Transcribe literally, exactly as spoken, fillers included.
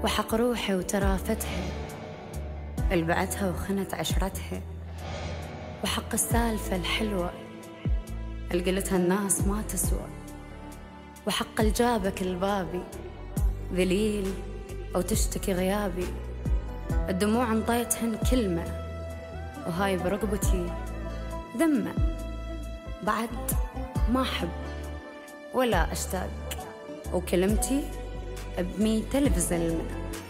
وحق روحي وترافتها البعتها وخنت عشرتها، وحق السالفة الحلوة القلتها الناس ما تسوى، وحق الجابك البابي ذليل أو تشتكي غيابي، الدموع انطيتهن كلمة وهاي برقبتي ذمة، بعد ما أحب ولا أشتاق وكلمتي بمية ألف زلمة.